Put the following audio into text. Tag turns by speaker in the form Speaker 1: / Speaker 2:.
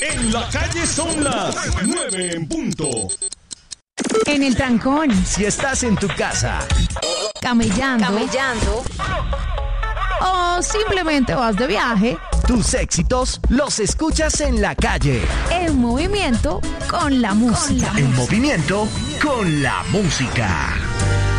Speaker 1: En la calle son las 9 en punto.
Speaker 2: En el trancón,
Speaker 3: Si estás en tu casa,
Speaker 2: camellando o simplemente vas de viaje,
Speaker 3: tus éxitos los escuchas en la calle.
Speaker 2: en movimiento con la música.
Speaker 3: En movimiento con la música.